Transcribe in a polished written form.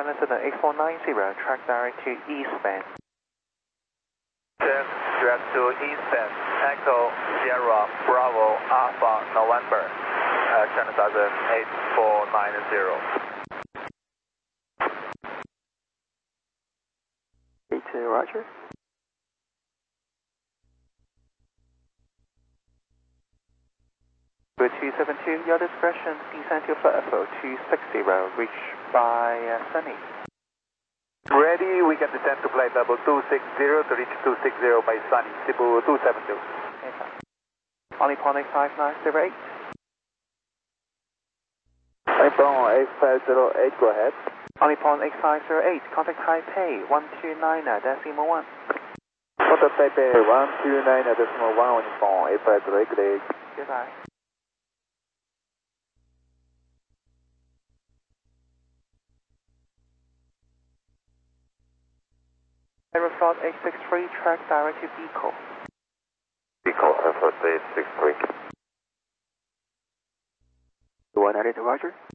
787-8490, track direct to eastbound. 10, direct to eastbound, Echo Sierra Bravo Alpha November, China 8490. 82, roger. With 272, your discretion, descend to flight level 260, reach by Sunny. Ready, we can descend to flight level 260 to reach 260 by Sunny, Cebu 272. Okay. Only 0.85908. 8508, go ahead. Only 0.8508, contact Taipei 129.1. Contact Taipei 129.1 on 8508, good day. Goodbye. Aeroflot 863, track direct to Deco. Deco, Airflow 863. 190, roger.